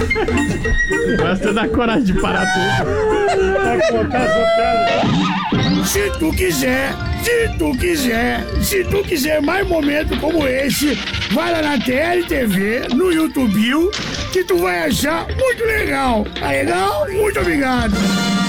Mas você dá coragem de parar tudo. Vai colocar essa piada. Se tu quiser mais momentos como esse, vai lá na TLTV, no YouTube, que tu vai achar muito legal. Tá legal? Muito obrigado.